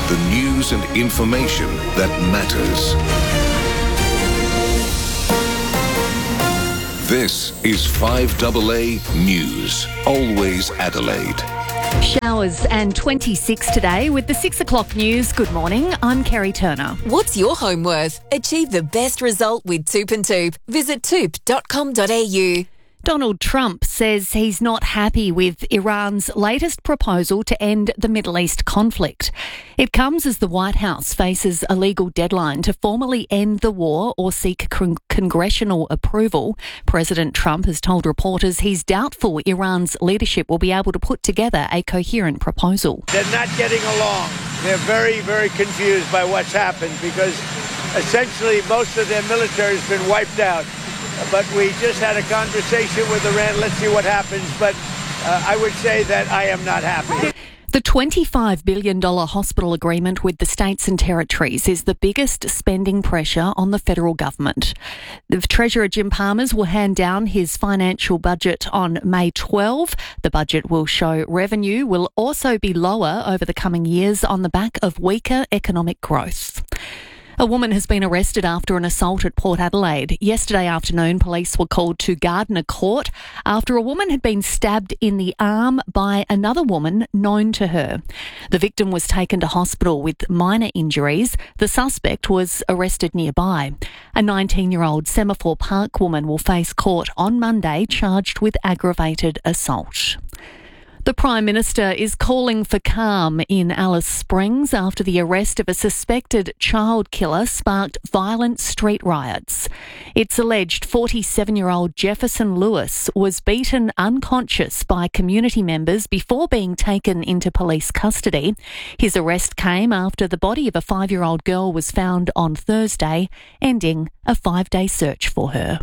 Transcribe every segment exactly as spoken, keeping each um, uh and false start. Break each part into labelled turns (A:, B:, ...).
A: The news and information that matters. This is five A A News. Always Adelaide.
B: Showers and twenty-six today with the six o'clock news. Good morning, I'm Kerry Turner.
C: What's your home worth? Achieve the best result with Toop and Toop. Visit toop dot com dot a u.
B: Donald Trump says he's not happy with Iran's latest proposal to end the Middle East conflict. It comes as the White House faces a legal deadline to formally end the war or seek con- congressional approval. President Trump has told reporters he's doubtful Iran's leadership will be able to put together a coherent proposal.
D: They're not getting along. They're very, very confused by what's happened because essentially most of their military has been wiped out. But we just had a conversation with Iran. Let's see what happens. But uh, I would say that I am not happy.
B: The twenty-five billion dollars hospital agreement with the states and territories is the biggest spending pressure on the federal government. The Treasurer Jim Palmers will hand down his financial budget on May twelfth. The budget will show revenue will also be lower over the coming years on the back of weaker economic growth. A woman has been arrested after an assault at Port Adelaide. Yesterday afternoon, police were called to Gardner Court after a woman had been stabbed in the arm by another woman known to her. The victim was taken to hospital with minor injuries. The suspect was arrested nearby. A nineteen-year-old Semaphore Park woman will face court on Monday charged with aggravated assault. The Prime Minister is calling for calm in Alice Springs after the arrest of a suspected child killer sparked violent street riots. It's alleged forty-seven-year-old Jefferson Lewis was beaten unconscious by community members before being taken into police custody. His arrest came after the body of a five-year-old girl was found on Thursday, ending a five-day search for her.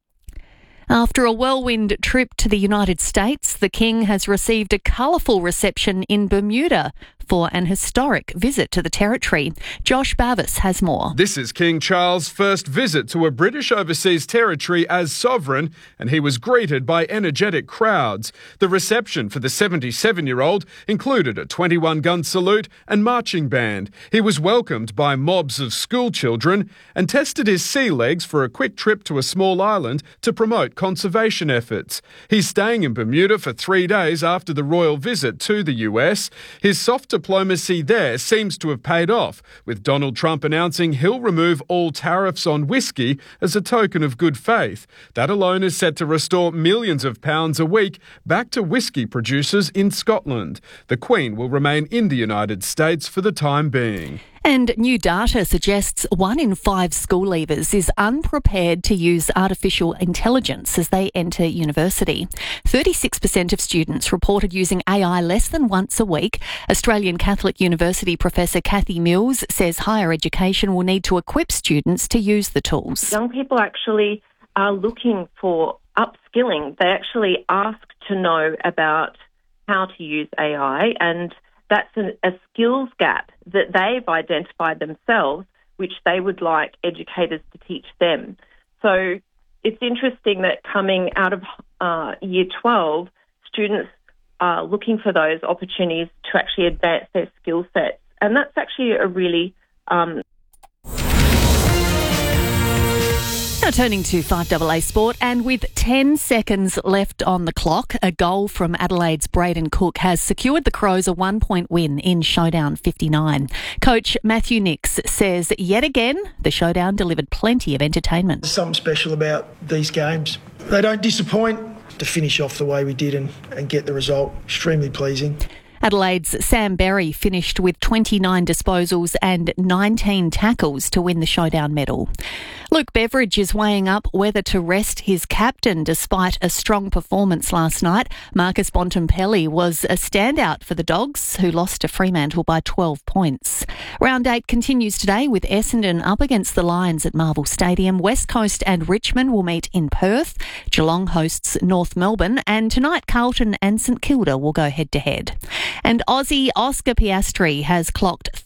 B: After a whirlwind trip to the United States, the King has received a colourful reception in Bermuda for an historic visit to the territory. Josh Bavis has more.
E: This is King Charles' first visit to a British overseas territory as sovereign, and he was greeted by energetic crowds. The reception for the seventy-seven-year-old included a twenty-one gun salute and marching band. He was welcomed by mobs of school children and tested his sea legs for a quick trip to a small island to promote conservation efforts. He's staying in Bermuda for three days after the royal visit to the U S. His soft diplomacy there seems to have paid off, with Donald Trump announcing he'll remove all tariffs on whiskey as a token of good faith. That alone is set to restore millions of pounds a week back to whiskey producers in Scotland. The Queen will remain in the United States for the time being.
B: And new data suggests one in five school leavers is unprepared to use artificial intelligence as they enter university. thirty-six percent of students reported using A I less than once a week. Australian Catholic University Professor Kathy Mills says higher education will need to equip students to use the tools.
F: Young people actually are looking for upskilling. They actually ask to know about how to use A I, and that's an, a skills gap that they've identified themselves, which they would like educators to teach them. So it's interesting that coming out of uh, year twelve, students are looking for those opportunities to actually advance their skill sets. And that's actually a really... Um
B: Now turning to five A A Sport, and with ten seconds left on the clock, a goal from Adelaide's Braden Cook has secured the Crows a one-point win in Showdown fifty-nine. Coach Matthew Nix says yet again the Showdown delivered plenty of entertainment.
G: There's something special about these games. They don't disappoint. To finish off the way we did and, and get the result, extremely pleasing.
B: Adelaide's Sam Berry finished with twenty-nine disposals and nineteen tackles to win the Showdown medal. Luke Beveridge is weighing up whether to rest his captain despite a strong performance last night. Marcus Bontempelli was a standout for the Dogs, who lost to Fremantle by twelve points. Round eight continues today with Essendon up against the Lions at Marvel Stadium. West Coast and Richmond will meet in Perth. Geelong hosts North Melbourne, and tonight Carlton and St Kilda will go head to head. And Aussie Oscar Piastri has clocked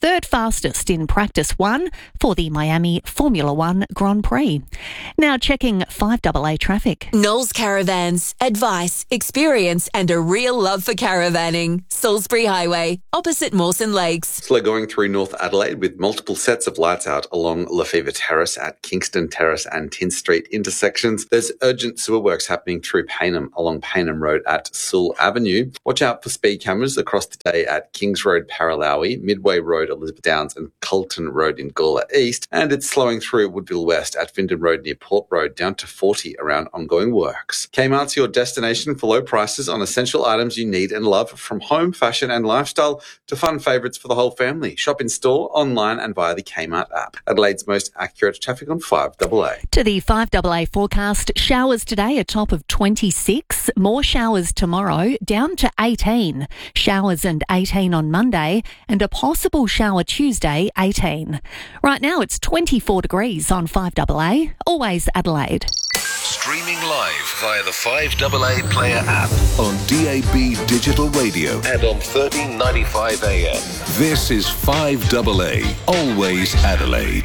B: third fastest in practice one for the Miami Formula One Grand Prix. Now checking five A A traffic.
C: Knowles Caravans. Advice, experience and a real love for caravanning. Salisbury Highway, opposite Mawson Lakes.
H: Slow going through North Adelaide with multiple sets of lights out along Lefevre Terrace at Kingston Terrace and Tin Street intersections. There's urgent sewer works happening through Payneham along Payneham Road at Sewell Avenue. Watch out for speed cameras across the day at Kings Road, Paralawi, Midway Road, Elizabeth Downs and Colton Road in Gawler East. And it's slowing through Woodville West at Findon Road near Port Road down to forty around ongoing works. Kmart's your destination for low prices on essential items you need and love, from home, fashion and lifestyle to fun favourites for the whole family. Shop in store, online and via the Kmart app. Adelaide's most accurate traffic on five A A.
B: To the five A A forecast, showers today a top of twenty-six, more showers tomorrow down to eighteen, showers and eighteen on Monday and a possible shower Tuesday eighteen. Right now it's twenty-four degrees on five A A, always Adelaide.
A: Streaming live via the five A A Player app on D A B Digital Radio and on thirteen ninety-five A M. This is five A A, always Adelaide.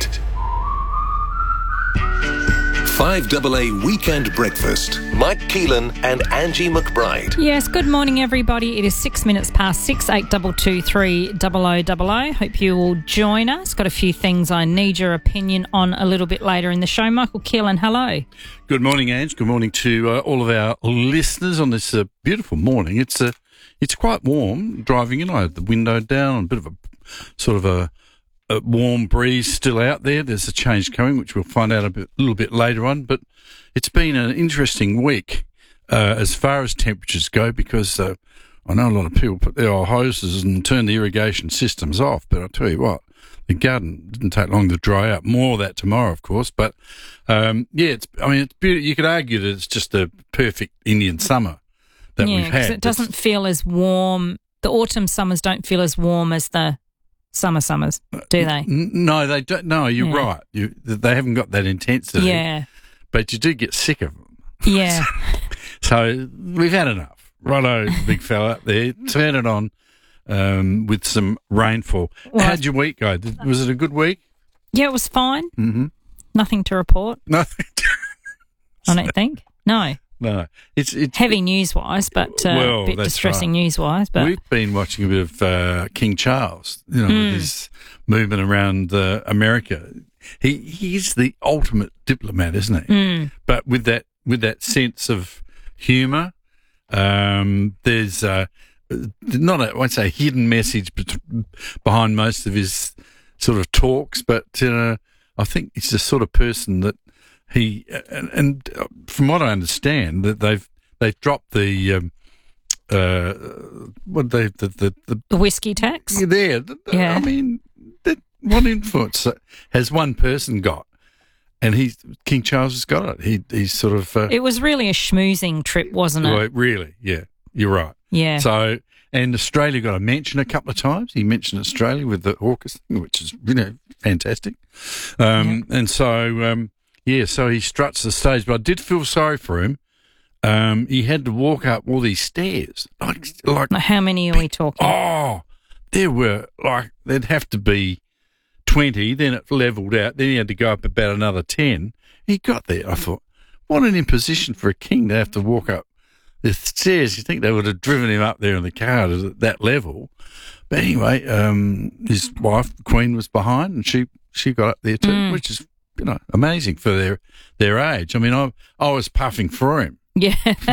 A: five A A Weekend Breakfast. Mike Keelan and Angie McBride.
I: Yes, good morning, everybody. It is six minutes past six, eight two two three double oh double oh. Hope you will join us. Got a few things I need your opinion on a little bit later in the show. Michael Keelan, hello.
J: Good morning, Ange. Good morning to uh, all of our listeners on this uh, beautiful morning. It's uh, it's quite warm driving in. I had the window down, a bit of a sort of a A warm breeze still out there. There's a change coming, which we'll find out a bit, little bit later on. But it's been an interesting week uh, as far as temperatures go, because uh, I know a lot of people put their old hoses and turn the irrigation systems off. But I'll tell you what, the garden didn't take long to dry up. More of that tomorrow, of course. But um, yeah, it's. I mean, it's beautiful. You could argue that it's just a perfect Indian summer that
I: yeah,
J: we've had.
I: Yeah, it doesn't it's, feel as warm. The autumn summers don't feel as warm as the summer summers, do they?
J: No, they don't. No, you're yeah. right. You, they haven't got that intensity.
I: Yeah.
J: But you do get sick of them.
I: Yeah.
J: So we've had enough. Righto, big fella up there. Turn it on um, with some rainfall. Well, how'd your week go? Was it a good week?
I: Yeah, it was fine.
J: Mm-hmm.
I: Nothing to report.
J: Nothing.
I: I don't think. No.
J: No, it's, it's
I: heavy news-wise, but uh,
J: well,
I: a bit distressing
J: right.
I: news-wise. But
J: we've been watching a bit of uh, King Charles, you know, mm. with his movement around uh, America. He he's the ultimate diplomat, isn't he?
I: Mm.
J: But with that with that sense of humour, um, there's uh, not a, I won't say hidden message behind most of his sort of talks, but uh, I think he's the sort of person that. He and, and from what I understand, that they've they've dropped the um, uh, what they the the, the
I: the whiskey tax.
J: Yeah, there.
I: Yeah.
J: I mean, that, what influence has one person got? And he King Charles has got it. He he's sort of. Uh,
I: it was really a schmoozing trip, wasn't it?
J: Well, really, yeah, you're right.
I: Yeah.
J: So and Australia got a mention a couple of times. He mentioned Australia with the AUKUS thing, which is you know fantastic. Um, yeah. And so. Um, Yeah, so he struts the stage, but I did feel sorry for him. Um, he had to walk up all these stairs. Like, like
I: how many are we talking?
J: Oh, there were like there'd have to be twenty. Then it levelled out. Then he had to go up about another ten. He got there. I thought, what an imposition for a king to have to walk up the stairs. You think they would have driven him up there in the car at that level? But anyway, um, his wife, the Queen, was behind, and she she got up there too, mm. which is. You know, amazing for their their age. I mean, I I was puffing for him.
I: Yeah.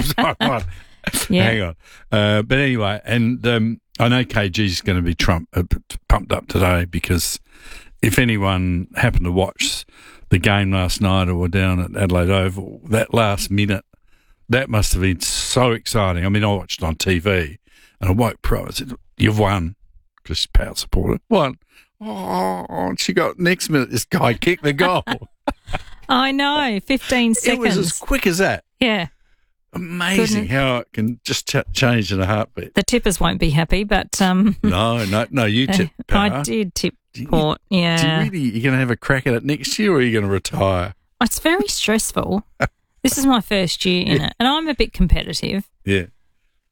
J: yeah. Hang on. Uh, but anyway, and um, I know K G's going to be trump, uh, pumped up today because if anyone happened to watch the game last night or were down at Adelaide Oval, that last minute, that must have been so exciting. I mean, I watched it on T V and I woke pro. I said, "You've won," because she's a Power supporter. Won. Oh, and she got next minute. This guy kicked the goal.
I: I know, fifteen seconds.
J: It was as quick as that.
I: Yeah,
J: amazing how it can just ch- change in a heartbeat.
I: The tippers won't be happy, but um,
J: no, no, no. You tipped.
I: Uh, I did tip Port. Yeah.
J: Do you really? You're going to have a crack at it next year, or are you going to retire?
I: It's very stressful. This is my first year in
J: yeah.
I: it, and I'm a bit competitive.
J: Yeah.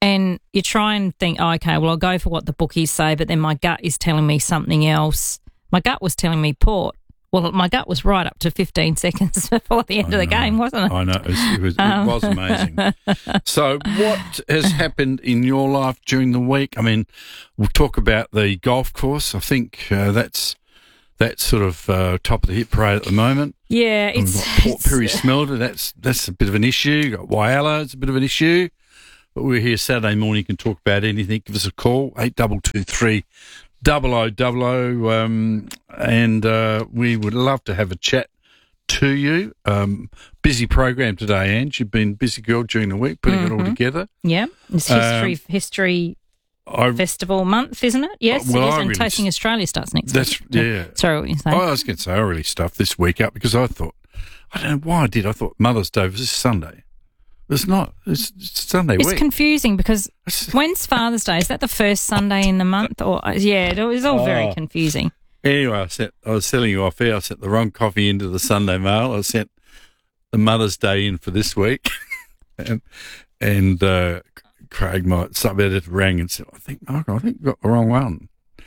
I: And you try and think, oh, okay, well, I'll go for what the bookies say, but then my gut is telling me something else. My gut was telling me Port. Well, my gut was right up to fifteen seconds before the end of the game, wasn't it?
J: I know. It was, it was,
I: Um.
J: it was amazing. So what has happened in your life during the week? I mean, we'll talk about the golf course. I think uh, that's that's sort of uh, top of the hit parade at the moment.
I: Yeah,
J: And
I: it's...
J: we've got Port
I: it's-
J: Pirie Smelter. That's, that's a bit of an issue. You've got Whyalla. It's a bit of an issue. But we're here Saturday morning. You can talk about anything. Give us a call, eight two two three double oh double oh, um, and uh, we would love to have a chat to you. Um, busy program today, Ange. You've been a busy girl during the week, putting
I: Mhm.
J: it all together.
I: Yeah, it's history
J: Um,
I: history
J: I,
I: festival month, isn't it? Yes,
J: Well,
I: it is.
J: I
I: And
J: really
I: Tasting
J: s-
I: Australia starts next
J: that's
I: week.
J: yeah.
I: Sorry, what were you saying?
J: I was going to say I really stuffed this week up because I thought I don't know why I did. I thought Mother's Day was this Sunday. It's not. It's, it's Sunday
I: It's
J: week.
I: confusing because when's Father's Day? Is that the first Sunday in the month? Or yeah, it was all very
J: Oh.
I: confusing.
J: Anyway, I sent. I was selling you off here. I sent the wrong coffee into the Sunday mail. I sent the Mother's Day in for this week, and and uh, Craig, my sub-editor, rang and said, "I think, Michael, I think you got the wrong one."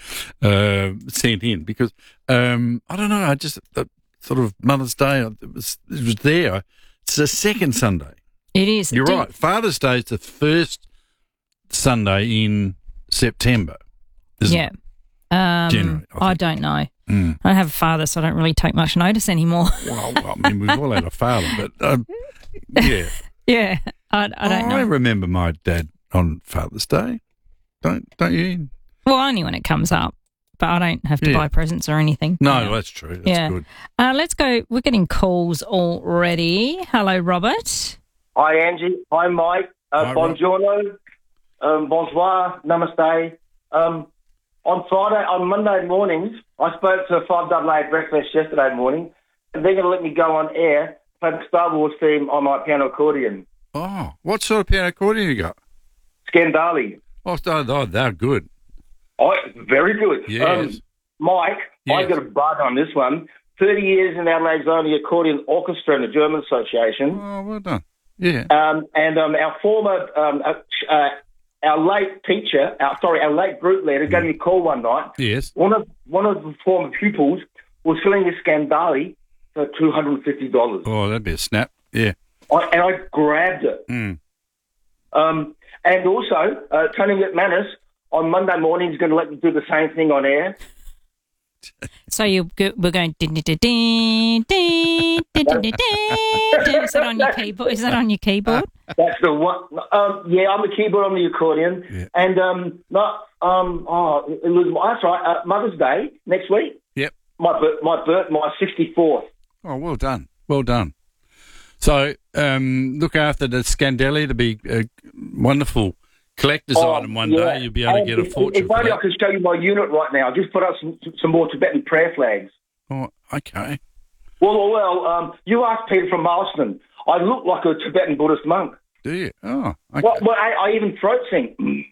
J: Uh, sent in because um, I don't know. I just uh, sort of Mother's Day. It was it was there. It's the second Sunday.
I: It is.
J: You're
I: Do-
J: right. Father's Day is the first Sunday in September. Isn't
I: Yeah.
J: it?
I: Um,
J: Generally, I
I: I, don't know.
J: Mm.
I: I don't have a father, so I don't really take much notice anymore.
J: Well, well, I mean, we've all had a father, but um, yeah.
I: yeah, I, I don't
J: I
I: know.
J: remember my dad on Father's Day. Don't don't you?
I: Well, only when it comes up, but I don't have to
J: Yeah.
I: buy presents or anything.
J: No,
I: Yeah.
J: that's true. That's
I: yeah.
J: good.
I: Uh, let's go. We're getting calls already. Hello, Robert.
K: Hi, Angie. Hi, Mike. Uh,
J: Hi, Rob.
K: Buongiorno. Um, bonsoir. Namaste. Um, on Friday, on Monday mornings, I spoke to five double A Breakfast yesterday morning, and they're going to let me go on air, play the Star Wars theme on my piano accordion.
J: Oh, what sort of piano accordion you got?
K: Scandali.
J: Oh, oh, oh, they're good.
K: Oh, very good.
J: Yes.
K: Um, Mike, I
J: Yes.
K: got a bug on this one. thirty years in Adelaide's only accordion orchestra in the German Association.
J: Oh, well done. Yeah.
K: Um, and um, our former, um, uh, uh, our late teacher, our, sorry, our late group leader gave me a call one night.
J: Yes.
K: One of one of the former pupils was selling this Scandali for two hundred and fifty dollars.
J: Oh, that'd be a snap. Yeah.
K: I, and I grabbed it.
J: Mm.
K: Um, and also, uh, Tony McManus on Monday morning is going to let me do the same thing on air.
I: So you go, we're going. Din, din, din, din, din, din, din, din, din. Is that on your keyboard? Is that on your keyboard?
K: That's the one. Um, yeah, I'm the keyboard on the accordion,
J: Yeah.
K: and um, not um, oh, it was that's right. Uh, Mother's Day next week.
J: Yep.
K: My birth, my birth, my sixty-fourth.
J: Oh, well done. Well done. So, um, look after the Scandali to be a wonderful collector's
K: Oh,
J: item one
K: yeah.
J: day. You'll be able to
K: And
J: get a
K: if,
J: fortune
K: If
J: for
K: only I
J: that.
K: could show you my unit right now. Just put up some some more Tibetan prayer flags.
J: Oh, okay.
K: Well, well, um, you asked Peter from Marston. I look like a Tibetan Buddhist monk.
J: Do you? Oh, okay.
K: Well, well I, I even throat sing.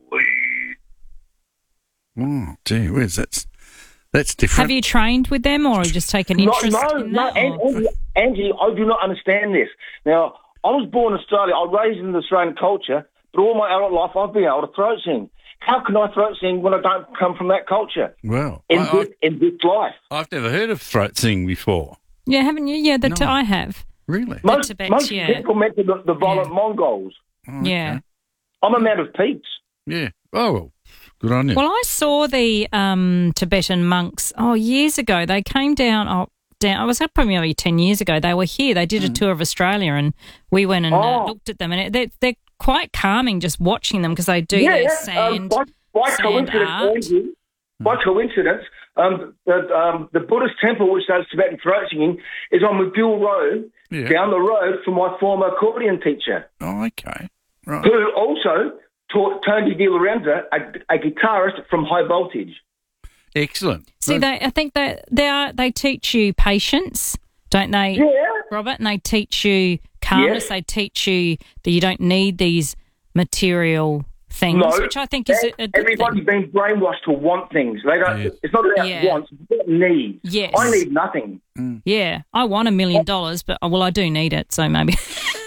J: Oh, gee whiz, that's that's different.
I: Have you trained with them, or just taken
K: No,
I: interest
K: no,
I: in
K: no,
I: that?
K: An-
I: or-
K: Angie, Angie, I do not understand this. Now, I was born in Australia. I was raised in the Australian culture, but all my adult life I've been able to throat sing. How can I throat sing when I don't come from that culture?
J: Well,
K: In,
J: I,
K: this, in this life.
J: I, I've never heard of throat singing before.
I: Yeah, haven't you? Yeah, that
J: No.
I: I have.
J: Really?
K: Most,
I: Tibet,
K: most
I: yeah.
K: people mention the, the violent
I: Yeah.
K: Mongols.
J: Oh,
I: Yeah.
J: okay.
K: I'm a man of peace.
J: Yeah. Oh, well, good on you.
I: Well, I saw the um, Tibetan monks oh years ago. They came down. Oh, down. I was probably maybe ten years ago. They were here. They did a tour of Australia, and we went and uh,
K: Oh.
I: looked at them. And it, they're, they're quite calming just watching them because they do
K: yeah,
I: their
K: yeah.
I: sand.
K: Um, by, by
I: sand
K: coincidence,
I: art.
K: Angie, by coincidence, um, the, um, the Buddhist temple which does Tibetan throat singing is on McGill Road,
J: Yeah.
K: down the road from my former accordion teacher,
J: Oh, okay. Right.
K: who also taught Tony Di Lorenzo, a, a guitarist from High Voltage.
J: Excellent.
I: See, they. I think that they are. They teach you patience, don't they,
K: Yeah.
I: Robert? And they teach you calmness.
K: Yes.
I: They teach you that you don't need these material things,
K: No,
I: which I think is a, a good
K: everybody's
I: thing.
K: been brainwashed to want things. They don't.
J: Yes.
K: It's not about
I: Yeah.
K: wants. It's about needs.
I: Yes.
K: I need nothing.
I: Yeah, I want a million dollars, but well, I do need it, so maybe.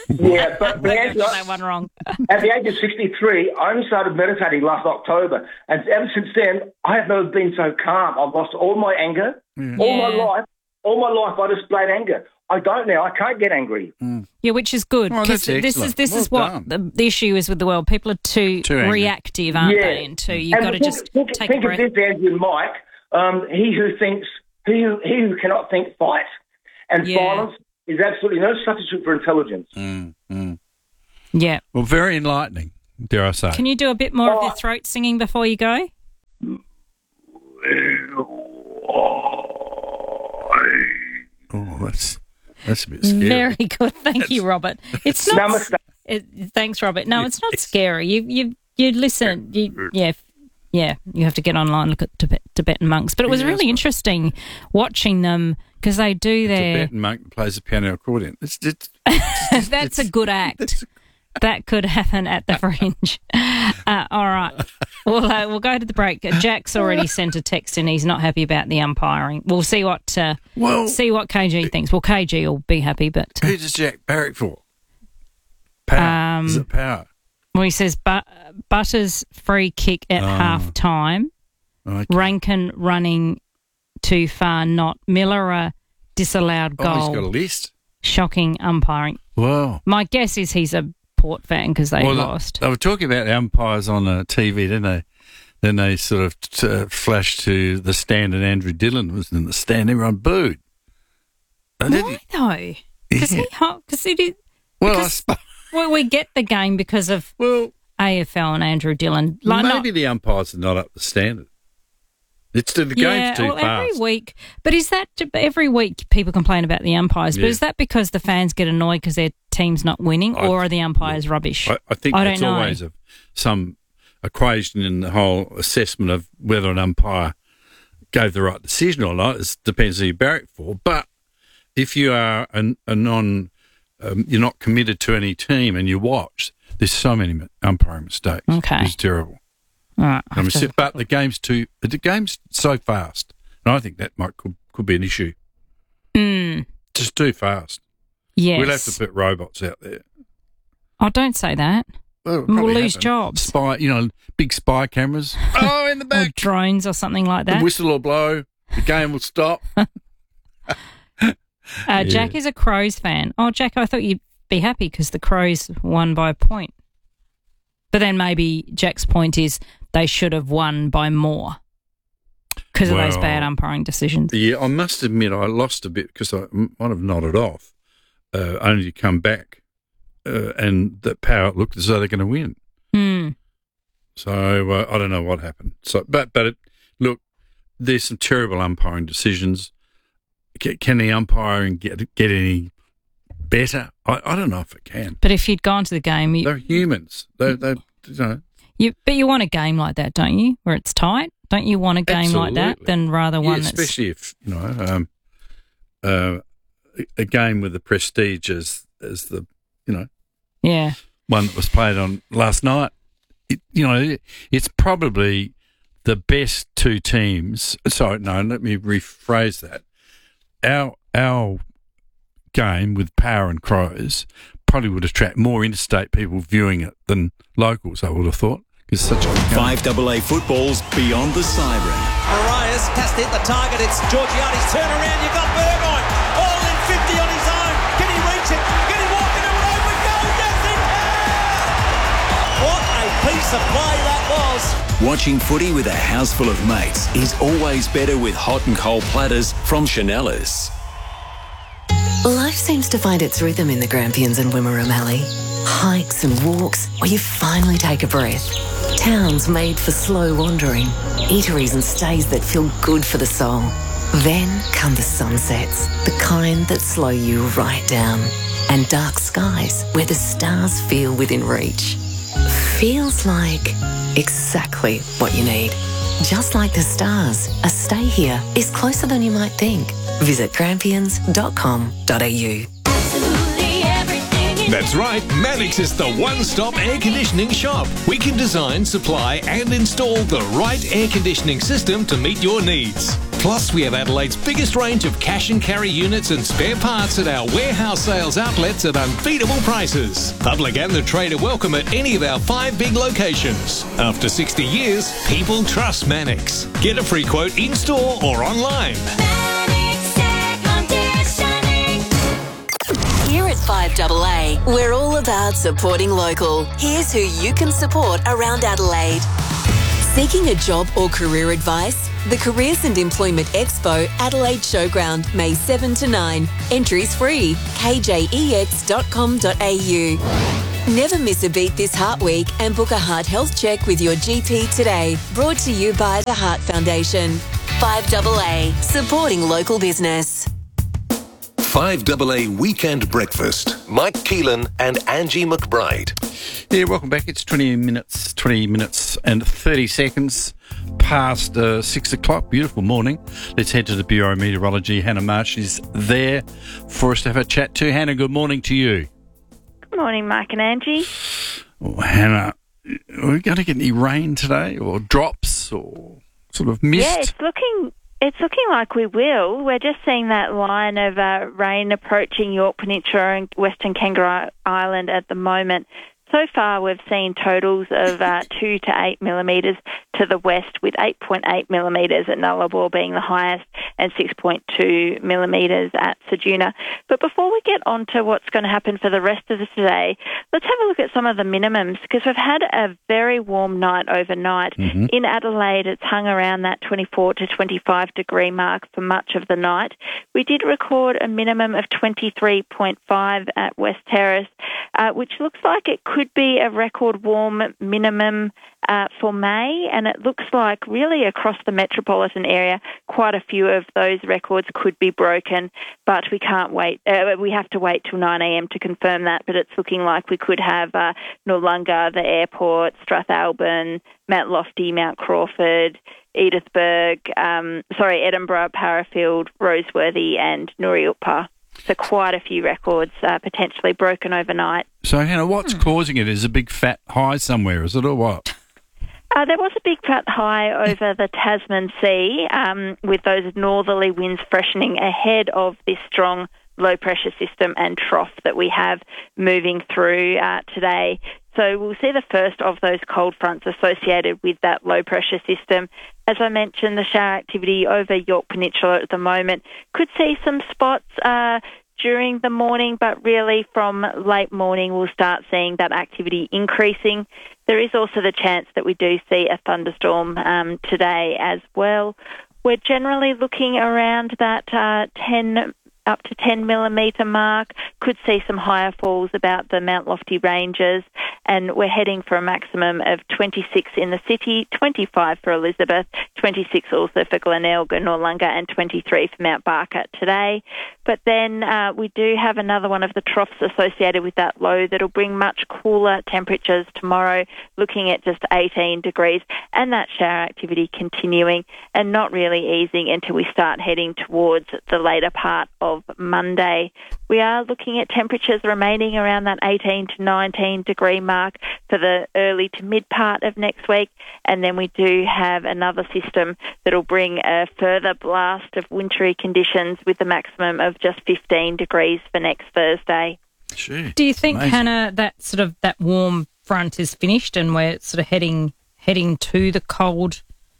K: Yeah, but the
I: I
K: answer,
I: got that one wrong.
K: at the age of sixty-three, I only started meditating last October, and ever since then, I have never been so calm. I've lost all my anger,
J: Yeah.
K: all my
I: Yeah.
K: life. All my life, I displayed anger. I don't now. I can't get angry.
I: Yeah, which is good
J: Oh,
I: because
J: that's
I: this is
J: excellent.
I: this
J: Well
I: is what
J: done.
I: the, the issue is with the world. People are too,
J: Too angry.
I: reactive, aren't
K: Yeah.
I: they? And too, you've
K: And
I: got to
K: think,
I: just
K: think,
I: take
K: think
I: a
K: of
I: breath.
K: this, Andrew and Mike. Um, he who thinks, he who, he who cannot think, fight. And
I: Yeah.
K: violence is absolutely no substitute for intelligence.
J: Mm, mm.
I: Yeah.
J: Well, very enlightening, dare I say.
I: Can you do a bit more of
K: Oh.
I: your throat singing before you go?
J: Oh, that's that's a bit scary.
I: Very good. Thank you, Robert. It's not.
K: Namaste.
I: It, thanks, Robert. No, it's not scary. You you you listen. You, yeah. Yeah, you have to get online and look at Tibet, Tibetan monks. But it was
J: Yeah,
I: really
J: that's right.
I: interesting watching them because they do their.
J: Tibetan monk plays the piano accordion. It's, it's,
I: That's a good act.
J: it's-
I: That could happen at the Fringe. Uh, all right. Well, uh, we'll go to the break. Jack's already sent a text in. He's not happy about the umpiring. We'll see what uh,
J: Well-
I: see what K G thinks. Well, K G will be happy, but uh,
J: Who does Jack barrack for? Power.
I: Um,
J: Is it power?
I: well, he says but, Butters free kick at
J: Oh.
I: half time.
J: Okay.
I: Rankin running too far, not Miller a disallowed
J: Oh,
I: goal.
J: he's got a list.
I: Shocking umpiring.
J: Wow.
I: My guess is he's a Port fan because they
J: Well,
I: lost.
J: They were talking about the umpires on uh, T V, didn't they? Then they sort of t- uh, flashed to the stand, and Andrew Dillon was in the stand. Everyone booed. And then
I: Why
J: he-
I: though? Because
J: Yeah.
I: he because it is.
J: well, I
I: because-
J: suppose,
I: Well, we get the game because of
J: well,
I: A F L and Andrew Dillon. Like
J: maybe
I: not,
J: the umpires are not up to standard. It's the
I: yeah,
J: game's too
I: well,
J: fast.
I: every week. But is that every week people complain about the umpires? But
J: Yeah.
I: is that because the fans get annoyed because their team's not winning,
J: I-
I: or are the umpires rubbish?
J: I, I think
I: I
J: that's
I: don't know.
J: always a, some equation in the whole assessment of whether an umpire gave the right decision or not. It depends who you barrack for. But if you are a, a non, um, you're not committed to any team and you watch, there's so many umpiring mistakes.
I: Okay.
J: It's terrible.
I: All right,
J: I mean,
I: have to-
J: but the game's too, the game's so fast, and I think that might could, could be an issue.
I: Mm,
J: Just too fast.
I: yes.
J: We'll have to put robots out there.
I: Oh, don't say that.
J: Well, it'll
I: We'll
J: probably
I: lose
J: happen.
I: jobs.
J: Spy, you know, big spy cameras. Oh, in the
I: Or
J: back.
I: drones or something like
J: The
I: that.
J: whistle will blow. The game will stop.
I: Uh, Jack is a Crows fan. Oh, Jack, I thought you'd be happy because the Crows won by a point. But then maybe Jack's point is they should have won by more because of those
J: Well,
I: bad umpiring decisions.
J: Yeah, I must admit I lost a bit because I m- might have nodded off, uh, only to come back uh, and that Power looked as though they're going to win.
I: Hmm.
J: So uh, I don't know what happened. So, but but it, look, there's some terrible umpiring decisions. Can, can the umpiring get get any better? I, I don't know if it can.
I: But if you'd gone to the game, you,
J: They're humans. They they you know.
I: you but you want a game like that, don't you? Where it's tight. Don't you want a game like that
J: Absolutely.
I: than rather
J: Yeah,
I: one that's
J: especially if you know um, uh, a- a game with the prestige as as the you know
I: yeah.
J: one that was played on last night. It, you know, it, it's probably the best two teams. Sorry, no, let me rephrase that. Our our game with Power and Crows probably would attract more interstate people viewing it than locals. I would have thought. It's such a good game.
A: five double A football's Beyond the Siren.
L: Arias has to hit the target. It's Georgiades. Turn around. You've got Burgoyne. All in fifty on his own. Can he reach it? Can he walk into an open goal? Yes, he can! What a piece of play that was.
A: Watching footy with a house full of mates is always better with hot and cold platters from Chanellas.
M: Life seems to find its rhythm in the Grampians and Wimmera Valley. Hikes and walks where you finally take a breath. Towns made for slow wandering. Eateries and stays that feel good for the soul. Then come the sunsets, the kind that slow you right down. And dark skies where the stars feel within reach. Feels like exactly what you need. Just like the stars, a stay here is closer than you might think. Visit grampians dot com dot a u.
N: That's right, Mannix is the one-stop air conditioning shop. We can design, supply and install the right air conditioning system to meet your needs. Plus, we have Adelaide's biggest range of cash and carry units and spare parts at our warehouse sales outlets at unbeatable prices. Public and the trade are welcome at any of our five big locations. After sixty years, people trust Mannix. Get a free quote in-store or online.
C: Here at five double A, we're all about supporting local. Here's who you can support around Adelaide. Seeking a job or career advice? The Careers and Employment Expo, Adelaide Showground, May seventh to ninth. Entries free. k j e x dot com dot a u. Never miss a beat this Heart Week and book a heart health check with your G P today. Brought to you by the Heart Foundation. five double A, supporting local business.
A: five double A Weekend Breakfast. Mike Keelan and Angie McBride.
J: Yeah, welcome back. It's twenty minutes, twenty minutes and thirty seconds past uh, six o'clock. Beautiful morning. Let's head to the Bureau of Meteorology. Hannah Marsh is there for us to have a chat to. Hannah, good morning to you.
O: Good morning, Mike and Angie.
J: Oh, Hannah, are we going to get any rain today, or drops, or sort of mist?
O: Yeah, it's looking it's looking like we will. We're just seeing that line of uh, rain approaching York Peninsula and Western Kangaroo Island at the moment. So far, we've seen totals of uh, two to eight millimetres to the west, with eight point eight millimetres at Nullarbor being the highest and six point two millimetres at Ceduna. But before we get on to what's going to happen for the rest of the day, let's have a look at some of the minimums, because we've had a very warm night overnight. Mm-hmm. In Adelaide, it's hung around that twenty-four to twenty-five degree mark for much of the night. We did record a minimum of twenty-three point five at West Terrace, uh, which looks like it could be a record warm minimum uh, for May, and it looks like really across the metropolitan area quite a few of those records could be broken, but we can't wait. Uh, we have to wait till nine a m to confirm that, but it's looking like we could have uh, Noarlunga, the airport, Strathalbyn, Mount Lofty, Mount Crawford, Edithburgh, um, sorry, Edinburgh, Parafield, Roseworthy and Nooriupa. So quite a few records uh, potentially broken overnight.
J: So, Hannah, what's hmm. causing it? Is it a big fat high somewhere, is it, or what?
O: Uh, there was a big fat high over the Tasman Sea, um, with those northerly winds freshening ahead of this strong low-pressure system and trough that we have moving through uh, today. So we'll see the first of those cold fronts associated with that low-pressure system. As I mentioned, the shower activity over York Peninsula at the moment could see some spots uh, during the morning, but really from late morning we'll start seeing that activity increasing. There is also the chance that we do see a thunderstorm um, today as well. We're generally looking around that uh, ten up to ten millimetre mark. Could see some higher falls about the Mount Lofty ranges, and we're heading for a maximum of twenty-six in the city, twenty-five for Elizabeth, twenty-six also for Glenelg and Noarlunga, and twenty-three for Mount Barker today. But then uh, we do have another one of the troughs associated with that low that'll bring much cooler temperatures tomorrow, looking at just eighteen degrees, and that shower activity continuing and not really easing until we start heading towards the later part of Monday. We are looking at temperatures remaining around that eighteen to nineteen degree mark for the early to mid part of next week, and then we do have another system that'll bring a further blast of wintry conditions with the maximum of just fifteen degrees for next Thursday.
J: Gee,
I: Do you think,
J: amazing.
I: Hannah, that sort of that warm front is finished and we're sort of heading heading to the cold,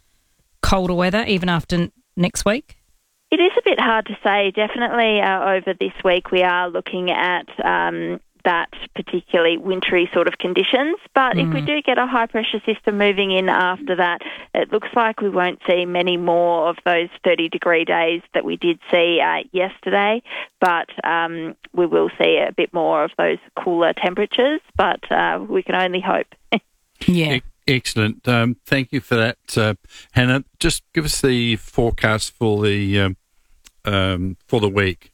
I: colder weather even after next week?
O: It is a bit hard to say. Definitely uh, over this week we are looking at um, that particularly wintry sort of conditions. But mm. if we do get a high-pressure system moving in after that, it looks like we won't see many more of those thirty-degree days that we did see uh, yesterday. But um, we will see a bit more of those cooler temperatures, but uh, we can only hope.
I: Yeah.
J: Excellent. Um, thank you for that, uh, Hannah. Just give us the forecast for the um, um, for the week.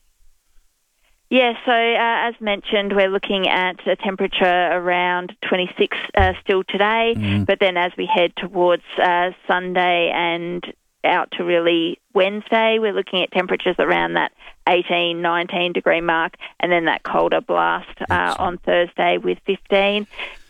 O: Yeah, so uh, as mentioned, we're looking at a temperature around twenty-six uh, still today, mm. but then as we head towards uh, Sunday and out to really Wednesday, we're looking at temperatures around that eighteen, nineteen degree mark, and then that colder blast uh, on Thursday with fifteen.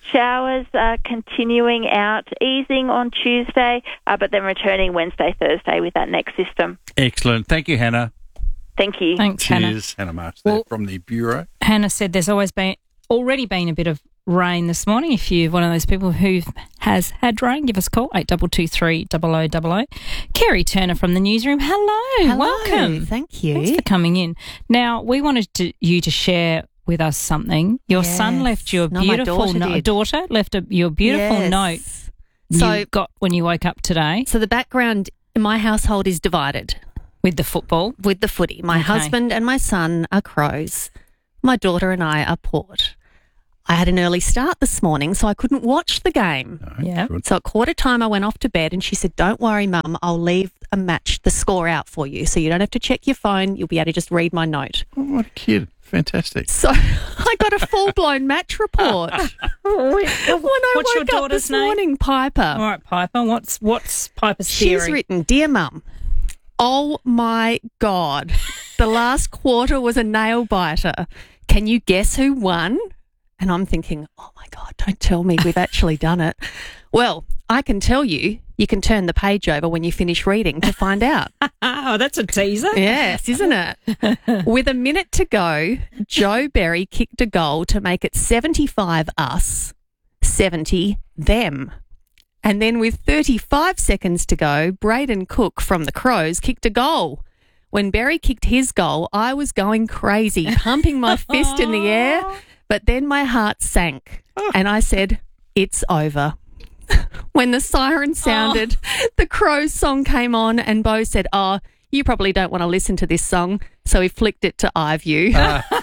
O: Showers uh, continuing out, easing on Tuesday, uh, but then returning Wednesday, Thursday with that next system.
J: Excellent. Thank you, Hannah.
O: Thank you.
I: Thanks, Hannah.
J: Cheers, Hannah March there
I: Well-
J: from the Bureau.
I: Hannah said there's always been already been a bit of rain this morning. If you're one of those people who has had rain, give us a call, eight two two three, double oh double oh. Kerry Turner from the newsroom, hello.
B: Hello,
I: Welcome.
B: thank you.
I: Thanks for coming in. Now, we wanted to, you to share with us something. Your son
B: Yes.
I: left you a
B: No, my
I: beautiful
B: daughter
I: no-
B: did.
I: daughter left a, your beautiful
B: Yes.
I: note
B: So-
I: you got when you woke up today.
B: So the background in my household is divided.
I: With the football?
B: With the footy. My
I: Okay.
B: husband and my son are Crows. My daughter and I are Port. I had an early start this morning, so I couldn't watch the game.
I: Yeah.
B: So at quarter time, I went off to bed and she said, don't worry, Mum, I'll leave a match, the score out for you. So you don't have to check your phone. You'll be able to just read my note.
J: Oh, what a kid. Fantastic.
B: So I got a full-blown match report. when I
I: What's your
B: woke up
I: daughter's
B: this
I: name?
B: morning, Piper.
I: All right, Piper. What's what's Piper's
B: She's
I: theory?
B: written, Dear Mum, oh my God, the last quarter was a nail biter. Can you guess who won? And I'm thinking, oh my God, don't tell me we've actually done it. Well, I can tell you, you can turn the page over when you finish reading to find out.
I: Oh, that's a teaser.
B: Yes, isn't it? With a minute to go, Joe Berry kicked a goal to make it seventy-five us, seventy them. And then with thirty-five seconds to go, Braden Cook from the Crows kicked a goal. When Berry kicked his goal, I was going crazy, pumping my fist in the air, but then my heart sank and I said, it's over. When the siren sounded, the Crows song came on and Bo said, oh, you probably don't want to listen to this song. So he flicked it to iView.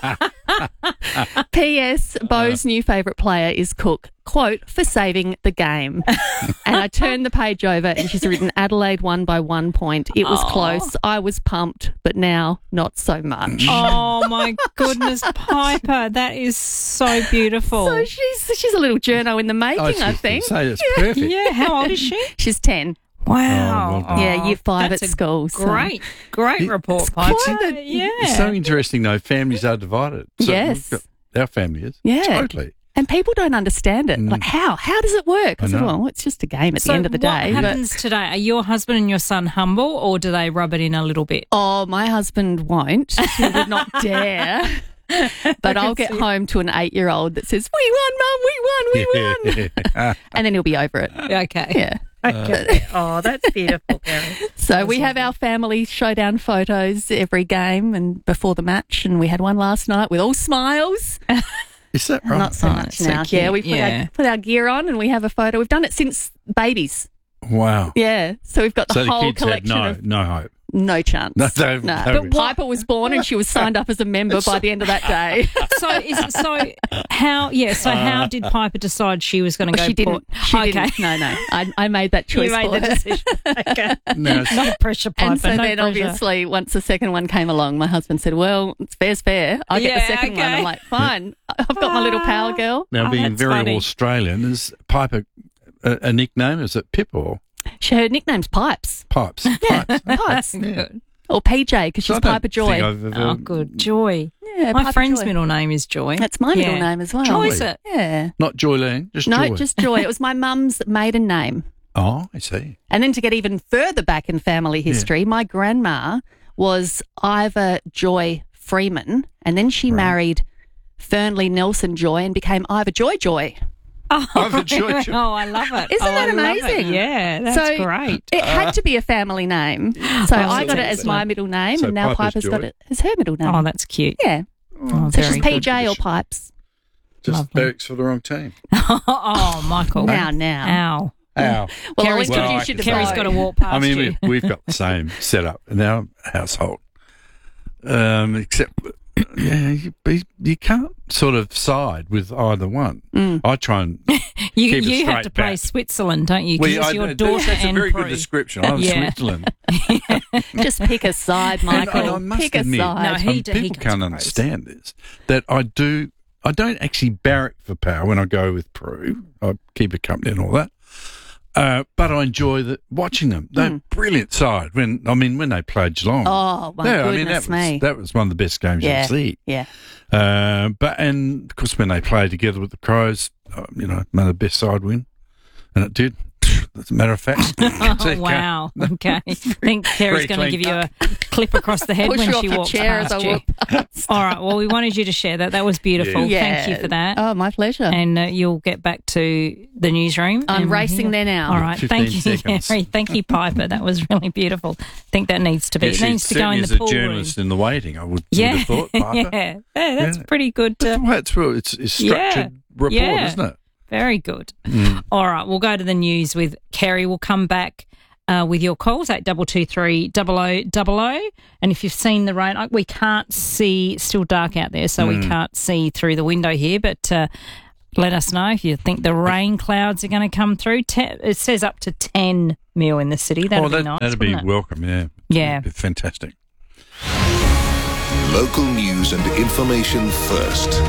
B: P S. Bo's new favourite player is Cook, quote, for saving the game. And I turned the page over and she's written Adelaide won by one point. It was
I: Aw.
B: close. I was pumped, but now not so much.
I: Oh my goodness, Piper, that is so beautiful.
B: So she's she's a little journo in the making,
J: I was
B: I
J: just
B: think.
J: gonna say, it's
B: yeah.
J: perfect.
I: Yeah, how old is she?
B: She's ten.
I: Wow.
J: Oh, well done.
B: Yeah, year five
I: That's
B: at
I: a
B: school. so-
I: Great, great
J: It-
I: report,
B: it's
I: Piper.
B: quite a-
I: yeah.
J: It's so interesting, though. Families are divided. So
B: Yes.
J: we've got- our family is.
B: Yeah.
J: Totally.
B: And people don't understand it.
J: Mm.
B: Like, how? How does it work? I,
J: I
B: said,
J: know.
B: well, it's just a game at
I: So
B: the end of the day.
I: what
B: but-
I: happens today? Are your husband and your son humble, or do they rub it in a little bit?
B: Oh, my husband won't. He would not dare. But I'll get home to an eight-year-old that says, we won, Mum, we won, we won. And then he'll be over it.
I: Okay.
B: Yeah.
I: Okay. Oh, that's beautiful, Gary.
B: So we have our family showdown photos every game and before the match, and we had one last night with all smiles.
J: Is that right?
B: Not so
I: Oh,
B: much
I: that's so
B: now.
I: cute.
B: Yeah, we put,
I: Yeah.
B: Our, put our gear on and we have a photo. We've done it since babies.
J: Wow.
B: Yeah. So we've got the
J: So the
B: whole
J: kids had
B: collection
J: no,
B: of
J: no hope.
B: no chance.
J: No, they-
B: no.
J: they
B: But
J: were-
B: Piper was born and she was signed up as a member by the end of that day.
I: So, is it, so how? Yeah. So, how did Piper decide she was going to go?
B: she didn't.
I: Port?
B: She
I: okay.
B: didn't. No, no. I, I made that choice
I: You made
B: for
I: the
B: her.
I: decision. Okay.
J: No, it's-
I: No pressure, Piper.
B: And so
I: no
B: then
I: pressure.
B: obviously once the second one came along, my husband said, well, it's fair's fair. I get the
I: Yeah,
B: second one.
I: okay.
B: I'm like, fine. I've got my little power girl.
J: Now,
I: Oh,
J: being
I: that's
J: very
I: funny.
J: Australian, is Piper a, a nickname? Is it Pip or
B: She, her nickname's Pipes.
J: Pipes?
B: Yeah,
J: Pipes.
B: Pipes.
I: Good.
B: Or P J because
J: So I
B: she's
J: don't
B: Piper Joy.
J: think I've ever-
I: Oh, good. Joy.
B: Yeah,
I: My
B: Piper
I: friend's
B: Joy.
I: middle name is Joy.
B: That's my middle
I: Yeah.
B: name as well.
I: Oh, is it?
B: Yeah.
J: Not Joyland, just
B: No,
J: Joy.
B: just Joy. It was my mum's maiden name.
J: Oh, I see.
B: And then to get even further back in family history, my grandma was Iva Joy Freeman, and then she married Fernley Nelson Joy and became Iva Joy Joy.
I: Oh,
J: Iva Joy Joy.
I: oh, I love it.
B: Isn't
I: oh,
B: that
I: I love it.
B: amazing?
I: Yeah, that's
B: so
I: great.
B: It had to be a family name. So I got it as my middle name,
J: So
B: and now
J: Piper's
B: Piper's got
J: Joy.
B: it as her middle name.
I: Oh, that's cute.
B: yeah.
I: Oh,
B: So
I: very
B: she's P
I: good.
B: J or Pipes.
J: Just
I: Lovely.
J: barracks for the wrong team.
I: Oh, Michael.
B: Now, now.
I: Ow.
J: Ow.
B: Well,
I: Kerry's
B: I'll
J: got-
B: introduce you to
I: Kerry's
B: Bo.
I: got to walk past
J: I mean,
I: you.
J: we, we've got the same setup in our household, um, except yeah, you, you can't sort of side with either one.
B: Mm.
J: I try and
I: You,
J: keep it
I: you have
J: straight
I: to play
J: back.
I: Switzerland, don't you? 'Cause
J: Well,
I: it's
J: I-
I: your
J: that's-
I: daughter
J: that's
I: and
J: a very
I: Prue.
J: good description. I'm
I: Yeah.
J: Switzerland.
B: Just pick a side, Michael.
J: And I must
B: pick a
J: admit,
B: side.
I: No, he
J: um,
I: d- he
J: people
I: goes
J: can't
I: crazy.
J: understand this, that I do, I don't actually barrack for power when I go with Prue. I keep her company and all that. Uh, but I enjoy the, watching them. They're
B: Mm.
J: a brilliant side. When I mean, when they played Geelong.
B: Oh, my
J: yeah,
B: goodness
J: I mean, that
B: me.
J: Was, that was one of the best games
B: Yeah,
J: you'll see.
B: yeah.
J: Uh, but, and of course, when they played together with the Crows, uh, you know, made the best side win. And it did. As a matter of fact.
I: Oh, wow. Okay. I think Kerry's going to give you a clip across the head
B: Push
I: when
B: you
I: she
B: off
I: walks
B: your chair as
I: past
B: I
I: you.
B: walk past.
I: All right. Well, we wanted you to share that. That was beautiful.
B: Yeah.
I: Thank you for that.
B: Oh, my pleasure.
I: And uh, you'll get back to the newsroom.
B: I'm
I: and
B: racing
I: we'll-
B: there now.
I: All right. Thank you,
J: seconds.
I: Kerry. Thank you, Piper. That was really beautiful. I think that needs to be.
J: Yeah,
I: it needs
J: she
I: to go in
J: certainly
I: the
J: is
I: pool
J: a journalist
I: room.
J: in the waiting, I would,
I: Yeah.
J: would have thought, Piper.
I: yeah. yeah. That's
J: Yeah.
I: pretty good.
J: That's
I: Uh,
J: the way it's, it's, it's structured
I: yeah.
J: report,
I: Yeah.
J: isn't it?
I: Very good.
J: Mm.
I: All right, we'll go to the news with Kerry. We'll come back uh, with your calls, eight two two three, double oh double oh. And if you've seen the rain, we can't see, still dark out there, so
J: Mm.
I: we can't see through the window here, but uh, let us know if you think the rain clouds are going to come through. Te- it says up to ten mil in the city. That'd
J: oh,
I: be
J: that,
I: nice,
J: That'd be
I: wouldn't it?
J: welcome, yeah.
I: Yeah.
J: That'd be fantastic.
A: Local news and information first.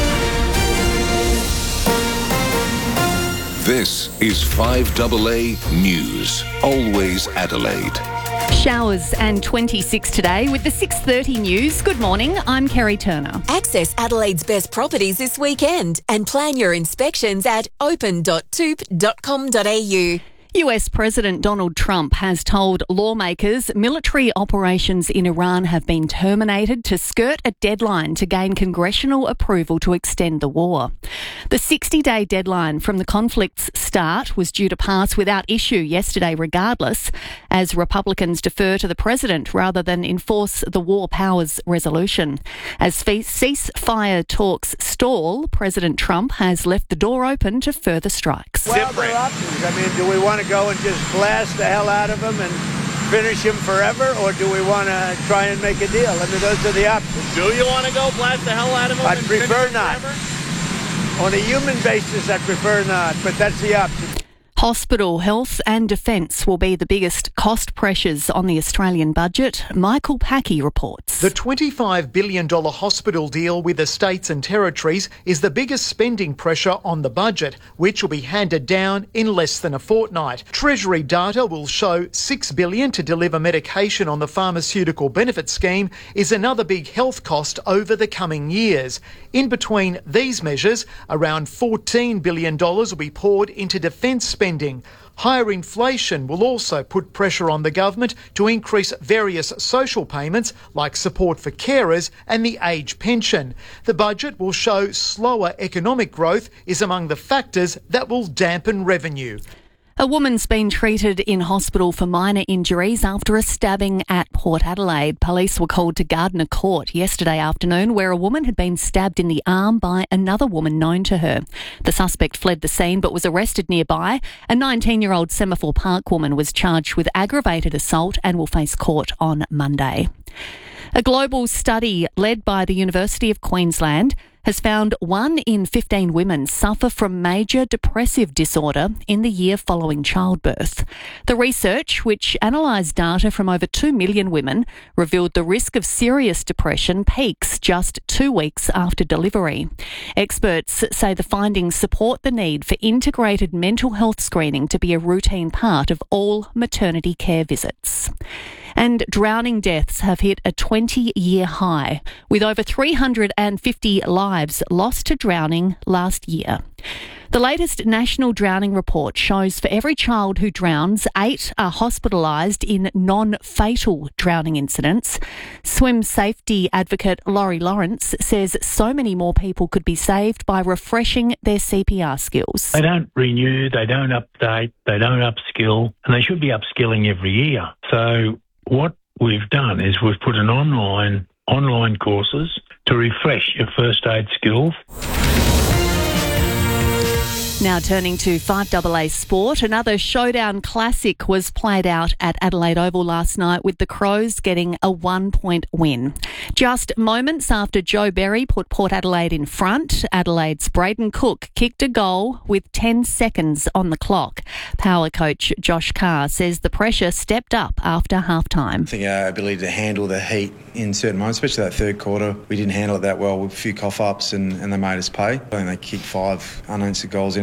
A: This is five A A News. Always Adelaide.
B: Showers and twenty-six today with the six thirty news. Good morning, I'm Kerry Turner.
C: Access Adelaide's best properties this weekend and plan your inspections at open dot toop dot com dot a u.
B: U S President Donald Trump has told lawmakers military operations in Iran have been terminated to skirt a deadline to gain congressional approval to extend the war. The sixty-day deadline from the conflict's start was due to pass without issue yesterday regardless, as Republicans defer to the president rather than enforce the war powers resolution. As fe- ceasefire talks stall, President Trump has left the door open to further strikes.
D: Well, there are options. I mean, do we want to go and just blast the hell out of them and finish him forever, or do we want to try and make a deal? I mean, those are the options.
P: Do you want to go blast the hell out of him?
D: I'd
P: and
D: prefer
P: finish him
D: not.
P: forever?
D: On a human basis, I prefer not, but that's the option.
B: Hospital, health and defence will be the biggest cost pressures on the Australian budget. Michael Packey reports.
Q: The twenty-five billion dollars hospital deal with the states and territories is the biggest spending pressure on the budget, which will be handed down in less than a fortnight. Treasury data will show six billion dollars to deliver medication on the pharmaceutical benefit scheme is another big health cost over the coming years. In between these measures, around fourteen billion dollars will be poured into defence spending. Higher inflation will also put pressure on the government to increase various social payments like support for carers and the age pension. The budget will show slower economic growth is among the factors that will dampen revenue.
B: A woman's been treated in hospital for minor injuries after a stabbing at Port Adelaide. Police were called to Gardner Court yesterday afternoon, where a woman had been stabbed in the arm by another woman known to her. The suspect fled the scene but was arrested nearby. A nineteen-year-old Semaphore Park woman was charged with aggravated assault and will face court on Monday. A global study led by the University of Queensland has found one in fifteen women suffer from major depressive disorder in the year following childbirth. The research, which analysed data from over two million women, revealed the risk of serious depression peaks just two weeks after delivery. Experts say the findings support the need for integrated mental health screening to be a routine part of all maternity care visits. And drowning deaths have hit a twenty-year high, with over three hundred fifty lives lost to drowning last year. The latest national drowning report shows for every child who drowns, eight are hospitalised in non-fatal drowning incidents. Swim safety advocate Laurie Lawrence says so many more people could be saved by refreshing their C P R skills.
R: They don't renew, they don't update, they don't upskill, and they should be upskilling every year. So what we've done is we've put an online online courses to refresh your first aid skills.
B: Now turning to five A A sport, another showdown classic was played out at Adelaide Oval last night with the Crows getting a one-point win. Just moments after Joe Berry put Port Adelaide in front, Adelaide's Braden Cook kicked a goal with ten seconds on the clock. Power coach Josh Carr says the pressure stepped up after halftime.
S: I think our ability to handle the heat in certain moments, especially that third quarter, we didn't handle it that well with a few cough-ups and, and they made us pay. I think they kicked five unanswered goals in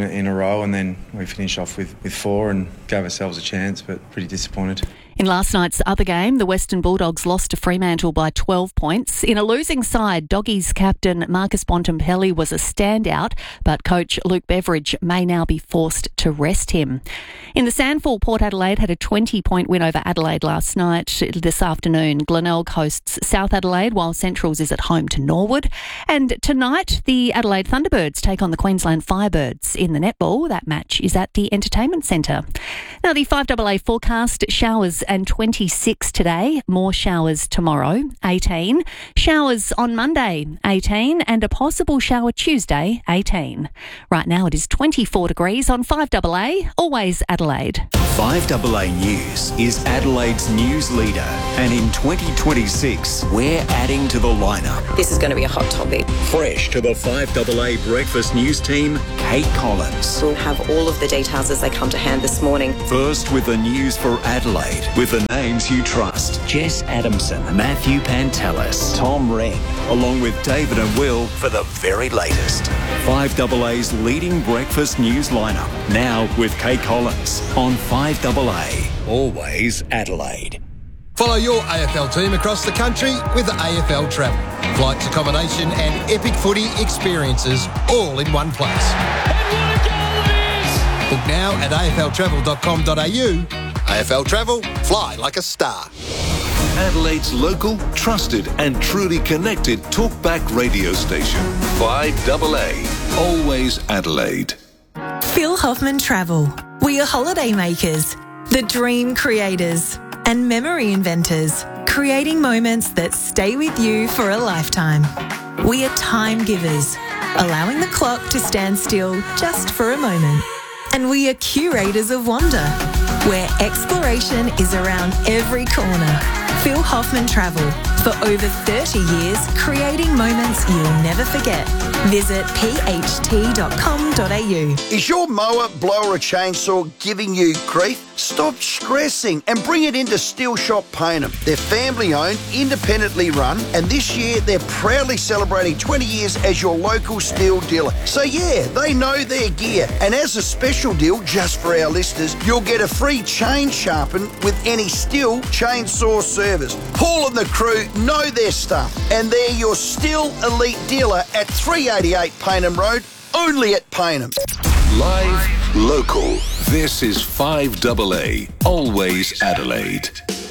S: a, in a row, and then we finished off with, with four and gave ourselves a chance, but pretty disappointed.
B: In last night's other game, the Western Bulldogs lost to Fremantle by twelve points. In a losing side, Doggies captain Marcus Bontempelli was a standout, but coach Luke Beveridge may now be forced to rest him. In the Sandfall, Port Adelaide had a twenty-point win over Adelaide last night. This afternoon, Glenelg hosts South Adelaide, while Centrals is at home to Norwood. And tonight, the Adelaide Thunderbirds take on the Queensland Firebirds in the netball. That match is at the Entertainment Centre. Now, the five A A forecast: showers and twenty-six today, more showers tomorrow, eighteen. Showers on Monday, eighteen, and a possible shower Tuesday, eighteen. Right now it is twenty-four degrees on five A A, always Adelaide.
T: five A A News is Adelaide's news leader, and in twenty twenty-six, we're adding to the lineup.
U: This is going to be a hot topic.
T: Fresh to the five A A Breakfast News team, Kate Collins.
U: We'll have all of the details as they come to hand this morning.
T: First with the news for Adelaide, with the names you trust. Jess Adamson, Matthew Pantelis, Tom Wren, along with David and Will for the very latest. five A A's leading breakfast news lineup, now with Kate Collins on five A A, always Adelaide.
V: Follow your A F L team across the country with A F L Travel. Flights, accommodation and epic footy experiences all in one place. And what a goal it is! Book now at a f l travel dot com dot a u. A F L Travel, fly like a star.
A: Adelaide's local, trusted and truly connected talkback radio station. five A A, always Adelaide.
W: Phil Hoffman Travel. We are holiday makers, the dream creators and memory inventors, creating moments that stay with you for a lifetime. We are time givers, allowing the clock to stand still just for a moment. And we are curators of wonder, where exploration is around every corner. Phil Hoffman Travel. For over thirty years, creating moments you'll never forget. Visit p h t dot com dot a u.
X: Is your mower, blower or chainsaw giving you grief? Stop stressing and bring it into Steel Shop Payneham. They're family owned, independently run, and this year they're proudly celebrating twenty years as your local steel dealer. So yeah, they know their gear. And as a special deal, just for our listeners, you'll get a free chain sharpen with any Steel chainsaw service. Paul and the crew know their stuff, and they're your Steel Elite dealer at three eighty-eight Payneham Road, only at Payneham.
A: Live, local. This is five A A, always Adelaide.